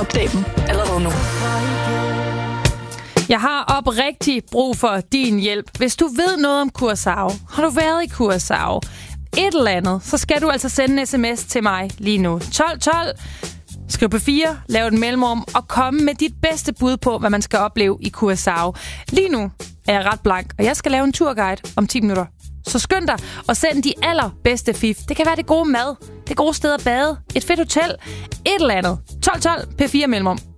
Opdag dem allerede nu. Jeg har oprigtigt brug for din hjælp. Hvis du ved noget om Curaçao, har du været i Curaçao, et eller andet, så skal du altså sende en sms til mig lige nu. 1212, skriv på 4, lav et mellemrum og komme med dit bedste bud på, hvad man skal opleve i Curaçao. Lige nu er jeg ret blank, og jeg skal lave en turguide om 10 minutter. Så skynd dig og send de allerbedste fif. Det kan være det gode mad, det gode sted at bade, et fedt hotel, et eller andet. 1212, P4 mellemrum.